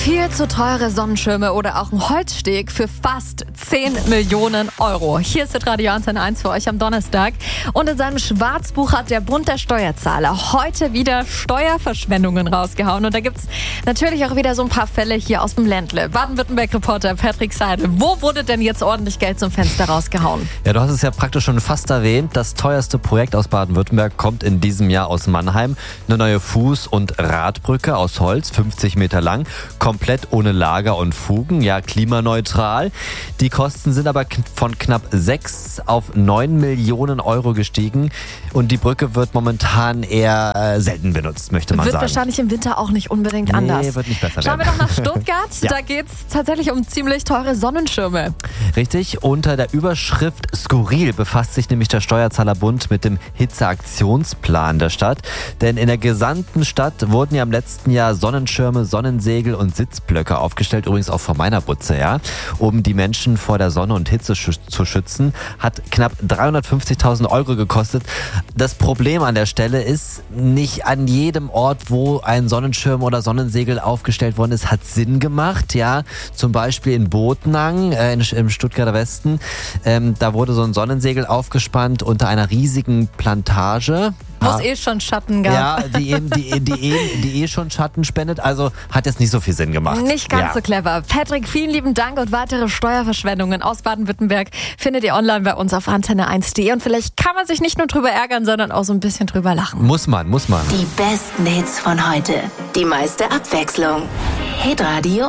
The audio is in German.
Viel zu teure Sonnenschirme oder auch ein Holzsteg für fast 10 Millionen Euro. Hier ist Radio Antenne 1 für euch am Donnerstag. Und in seinem Schwarzbuch hat der Bund der Steuerzahler heute wieder Steuerverschwendungen rausgehauen. Und da gibt's natürlich auch wieder so ein paar Fälle hier aus dem Ländle. Baden-Württemberg-Reporter Patrick Seidel. Wo wurde denn jetzt ordentlich Geld zum Fenster rausgehauen? Ja, du hast es ja praktisch schon fast erwähnt. Das teuerste Projekt aus Baden-Württemberg kommt in diesem Jahr aus Mannheim. Eine neue Fuß- und Radbrücke aus Holz, 50 Meter lang, komplett ohne Lager und Fugen, ja klimaneutral. Die Kosten sind aber von knapp 6 auf 9 Millionen Euro gestiegen und die Brücke wird momentan eher selten benutzt, möchte man sagen. Wird wahrscheinlich im Winter auch nicht unbedingt anders. Nee, wird nicht besser Schauen wir werden. doch nach Stuttgart. Ja. Da geht's tatsächlich um ziemlich teure Sonnenschirme. Richtig, unter der Überschrift Skurril befasst sich nämlich der Steuerzahlerbund mit dem Hitzeaktionsplan der Stadt. Denn in der gesamten Stadt wurden ja im letzten Jahr Sonnenschirme, Sonnensegel und Sitzblöcke aufgestellt, übrigens auch vor meiner Butze, ja, um die Menschen vor der Sonne und Hitze zu schützen. Hat knapp 350.000 Euro gekostet. Das Problem an der Stelle ist, nicht an jedem Ort, wo ein Sonnenschirm oder Sonnensegel aufgestellt worden ist, hat Sinn gemacht, ja. Zum Beispiel in Botnang, im Stuttgarter Westen, da wurde so ein Sonnensegel aufgespannt unter einer riesigen Plantage. Wo es eh schon Schatten gab. Ja, die schon Schatten spendet, also hat jetzt nicht so viel Sinn gemacht. Nicht ganz so clever. Patrick, vielen lieben Dank und weitere Steuerverschwendungen aus Baden-Württemberg findet ihr online bei uns auf antenne1.de und vielleicht kann man sich nicht nur drüber ärgern, sondern auch so ein bisschen drüber lachen. Muss man. Die besten Hits von heute. Die meiste Abwechslung. Hitradio